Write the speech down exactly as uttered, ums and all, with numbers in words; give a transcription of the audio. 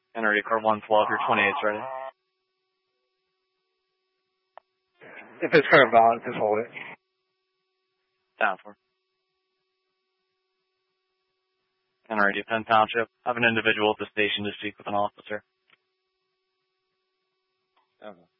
Enter car one twelve, your twenty-eight's ready. If it's current valid, just hold it. Down for. Enter I D, Penn Township. Have an individual at the station to speak with an officer. Okay.